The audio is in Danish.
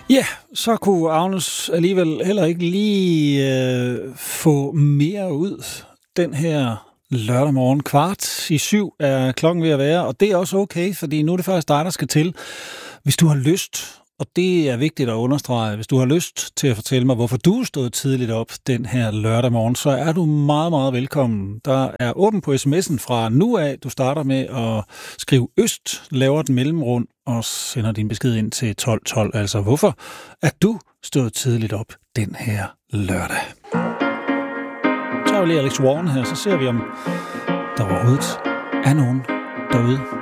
Ja, så kunne Agnes alligevel heller ikke lige få mere ud den her lørdag morgen. 6:15 er klokken ved at være, og det er også okay, fordi nu er det faktisk dig, der skal til. Hvis du har lyst, og det er vigtigt at understrege, hvis du har lyst til at fortælle mig, hvorfor du stod tidligt op den her lørdag morgen, så er du meget, meget velkommen. Der er åben på sms'en fra nu af. Du starter med at skrive øst, laver den mellemrund og sender din besked ind til 1212. Altså, hvorfor er du stået tidligt op den her lørdag? Så er vi lige Alex Warren her, så ser vi, om der overhovedet er nogen derude,